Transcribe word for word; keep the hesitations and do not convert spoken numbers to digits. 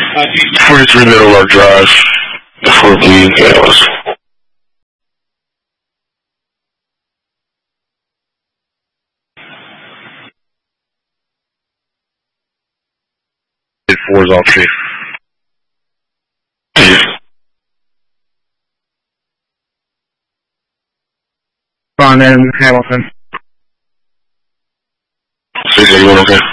forty-three Middle Lark Drive, Fort Lee, Dallas. Four is all chief. Ron in Hamilton. Six eighty-one, okay.